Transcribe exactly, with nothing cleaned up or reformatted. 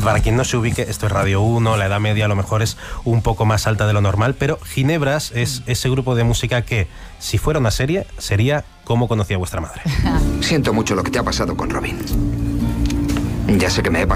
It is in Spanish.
Para quien no se ubique, esto es Radio uno, la edad media a lo mejor es un poco más alta de lo normal, pero Ginebras es ese grupo de música que, si fuera una serie, sería Cómo conocí a vuestra madre. Siento mucho lo que te ha pasado con Robin. Ya sé que me he pasado